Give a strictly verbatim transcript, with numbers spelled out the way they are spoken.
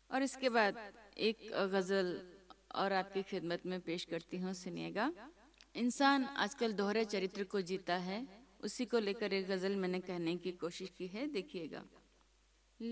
और इसके बाद एक गज़ल और आपकी खिदमत में पेश करती हूँ, सुनिएगा। इंसान आजकल दोहरे चरित्र को जीता है, उसी को लेकर एक गज़ल मैंने कहने की कोशिश की है, देखिएगा।